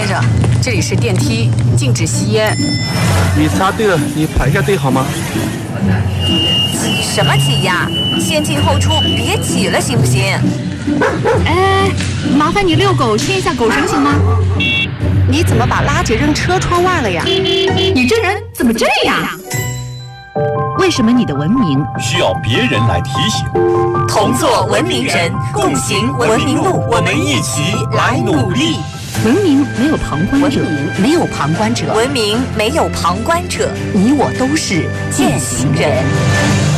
先生，这里是电梯，禁止吸烟。 你插队了，你排一下队好吗？ 挤什么挤呀？先进后出，别挤了，行不行？ 哎，麻烦你遛狗牵一下狗绳行吗？ 你怎么把垃圾扔车窗外了呀？ 你这人怎么这样？为什么你的文明需要别人来提醒？ 同做文明人，共行文明路，我们一起来努力。 文明没有旁观者， 文明没有旁观者， 文明没有旁观者， 你我都是践行人。